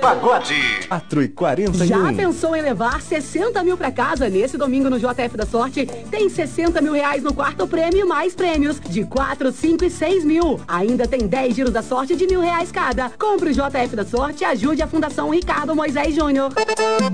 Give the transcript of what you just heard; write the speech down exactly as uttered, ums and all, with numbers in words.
Pagode. quatro e quarenta e um. Já pensou em levar sessenta mil pra casa? Nesse domingo no J F da Sorte tem sessenta mil reais no quarto prêmio e mais prêmios de quatro, cinco e seis mil. Ainda tem dez giros da sorte de mil reais cada. Compre o J F da Sorte e ajude a Fundação Ricardo Moisés Júnior.